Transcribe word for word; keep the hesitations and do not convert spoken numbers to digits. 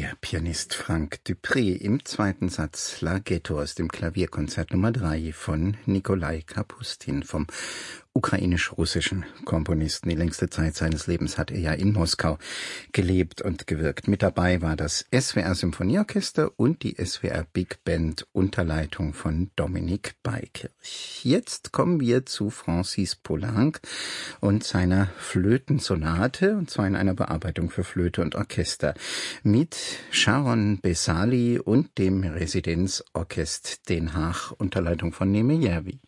Der Pianist Frank Dupré im zweiten Satz Larghetto aus dem Klavierkonzert Nummer drei von Nikolai Kapustin, vom ukrainisch-russischen Komponisten. Die längste Zeit seines Lebens hat er ja in Moskau gelebt und gewirkt. Mit dabei war das S W R Symphonieorchester und die S W R Big Band unter Leitung von Dominik Beikirch. Jetzt kommen wir zu Francis Poulenc und seiner Flötensonate, und zwar in einer Bearbeitung für Flöte und Orchester mit Sharon Besali und dem Residenzorchester Den Haag unter Leitung von Neme Järvi.